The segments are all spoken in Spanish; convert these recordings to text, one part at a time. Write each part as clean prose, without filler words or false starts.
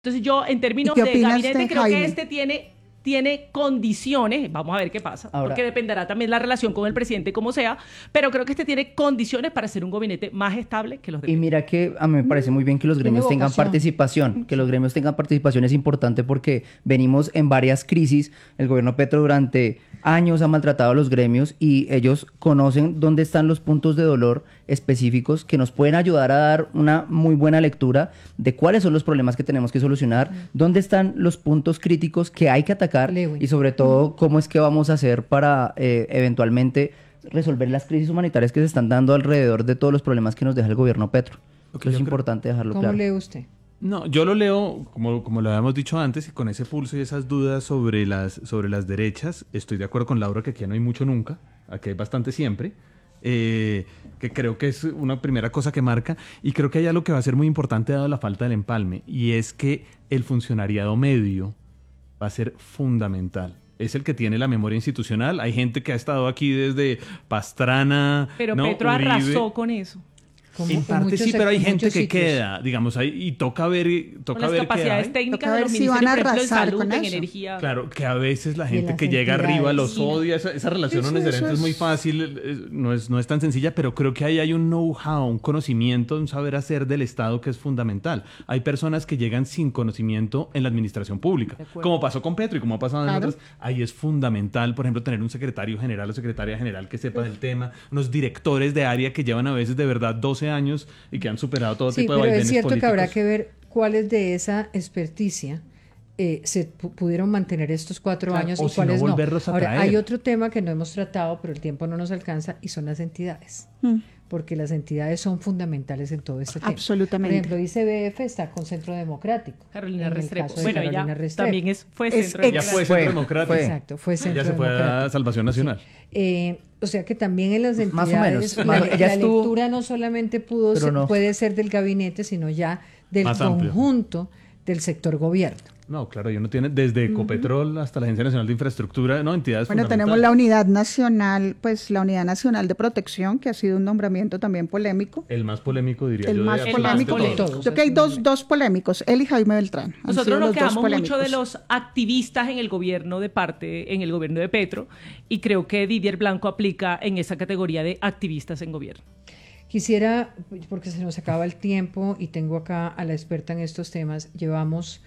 Entonces yo, en términos de gabinete, creo que este tiene condiciones, vamos a ver qué pasa, ahora, porque dependerá también la relación con el presidente como sea, pero creo que este tiene condiciones para ser un gabinete más estable que los demás. Y mira que a mí me parece muy bien que los gremios tengan participación, que los gremios tengan participación es importante porque venimos en varias crisis, el gobierno Petro durante años ha maltratado a los gremios y ellos conocen dónde están los puntos de dolor específicos que nos pueden ayudar a dar una muy buena lectura de cuáles son los problemas que tenemos que solucionar, dónde están los puntos críticos que hay que atacar y sobre todo cómo es que vamos a hacer para eventualmente resolver las crisis humanitarias que se están dando alrededor de todos los problemas que nos deja el gobierno Petro. Eso es importante dejarlo claro. ¿Cómo lee usted? No, yo lo leo, como lo habíamos dicho antes, y con ese pulso y esas dudas sobre las derechas, estoy de acuerdo con Laura que aquí no hay mucho nunca, aquí hay bastante siempre, que creo que es una primera cosa que marca, y creo que hay algo que va a ser muy importante dado la falta del empalme, y es que el funcionariado medio va a ser fundamental. Es el que tiene la memoria institucional. Hay gente que ha estado aquí desde Pastrana, pero ¿no? Petro Uribe arrasó con eso. En parte sí, pero hay gente que queda, digamos, ahí, y toca ver con las capacidades técnicas de los ministerios, por ejemplo, en salud, en energía. Claro, que a veces la gente que llega arriba los odia, esa relación no necesariamente es muy fácil, no es tan sencilla, pero creo que ahí hay un know-how, un conocimiento, un saber hacer del Estado que es fundamental. Hay personas que llegan sin conocimiento en la administración pública, como pasó con Petro y como ha pasado en otras. Ahí es fundamental, por ejemplo, tener un secretario general o secretaria general que sepa del tema, unos directores de área que llevan a veces de verdad 12 años y que han superado todo tipo de vaivenes políticos. Sí, pero es cierto que habrá que ver cuáles de esa experticia se pudieron mantener estos 4 años y cuáles no. Ahora, hay otro tema que no hemos tratado, pero el tiempo no nos alcanza, y son las entidades. Porque las entidades son fundamentales en todo este tema. Absolutamente. Por ejemplo, ICBF está con Centro Democrático. Carolina Restrepo. Bueno, ella también fue Centro Democrático. Exacto, fue Centro Democrático. Ya se fue a Salvación Nacional. Sí. O sea que también en las entidades más o menos. la lectura no solamente puede ser del gabinete, sino ya del conjunto del sector gobierno. No, claro, no tiene desde Ecopetrol hasta la Agencia Nacional de Infraestructura, no, entidades fundamentales. Tenemos la Unidad Nacional, la Unidad Nacional de Protección, que ha sido un nombramiento también polémico. El más polémico, diría yo. El más polémico de todos. Yo creo que hay dos polémicos, él y Jaime Beltrán. Nosotros nos quedamos mucho de los activistas en el gobierno en el gobierno de Petro, y creo que Didier Blanco aplica en esa categoría de activistas en gobierno. Quisiera, porque se nos acaba el tiempo y tengo acá a la experta en estos temas, llevamos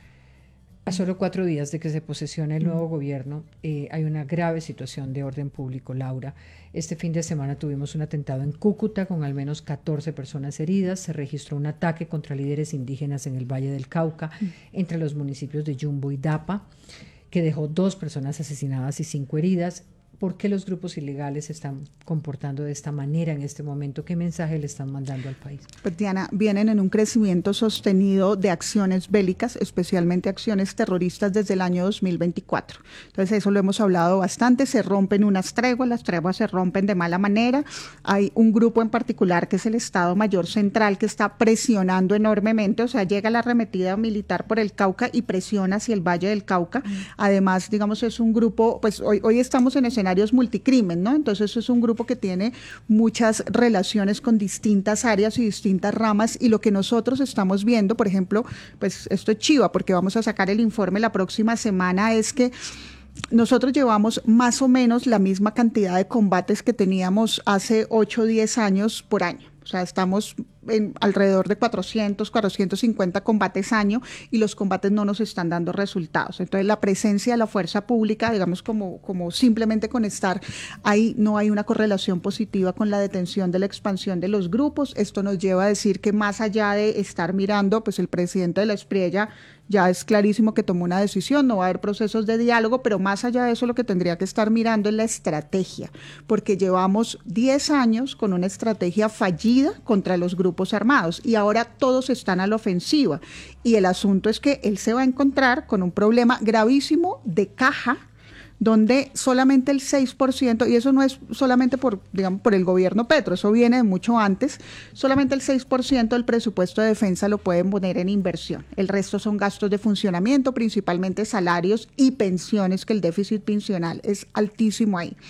a solo 4 días de que se posesione el nuevo gobierno, hay una grave situación de orden público, Laura. Este fin de semana tuvimos un atentado en Cúcuta con al menos 14 personas heridas. Se registró un ataque contra líderes indígenas en el Valle del Cauca, entre los municipios de Yumbo y Dapa, que dejó 2 personas asesinadas y 5 heridas. ¿Por qué los grupos ilegales se están comportando de esta manera en este momento? ¿Qué mensaje le están mandando al país? Pues, Diana, vienen en un crecimiento sostenido de acciones bélicas, especialmente acciones terroristas desde el año 2024. Entonces, eso lo hemos hablado bastante. Se rompen unas treguas, las treguas se rompen de mala manera. Hay un grupo en particular que es el Estado Mayor Central que está presionando enormemente, o sea, llega la arremetida militar por el Cauca y presiona hacia el Valle del Cauca. Además, digamos, es un grupo, pues hoy estamos en escenarios multicrimen, ¿no? Entonces es un grupo que tiene muchas relaciones con distintas áreas y distintas ramas, y lo que nosotros estamos viendo, por ejemplo, pues esto es chiva porque vamos a sacar el informe la próxima semana, es que nosotros llevamos más o menos la misma cantidad de combates que teníamos hace 8 o 10 años por año. O sea, estamos en alrededor de 400, 450 combates año, y los combates no nos están dando resultados. Entonces, la presencia de la fuerza pública, digamos, como simplemente con estar ahí, no hay una correlación positiva con la detención de la expansión de los grupos. Esto nos lleva a decir que más allá de estar mirando, pues el presidente de la Espriella ya es clarísimo que tomó una decisión, no va a haber procesos de diálogo, pero más allá de eso lo que tendría que estar mirando es la estrategia, porque llevamos 10 años con una estrategia fallida contra los grupos armados y ahora todos están a la ofensiva, y el asunto es que él se va a encontrar con un problema gravísimo de caja, donde solamente el 6%, y eso no es solamente por el gobierno Petro, eso viene de mucho antes, solamente el 6% del presupuesto de defensa lo pueden poner en inversión. El resto son gastos de funcionamiento, principalmente salarios y pensiones, que el déficit pensional es altísimo ahí.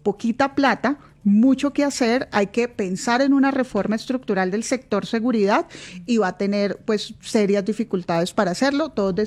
poquita plata, mucho que hacer, hay que pensar en una reforma estructural del sector seguridad y va a tener pues serias dificultades para hacerlo. Todos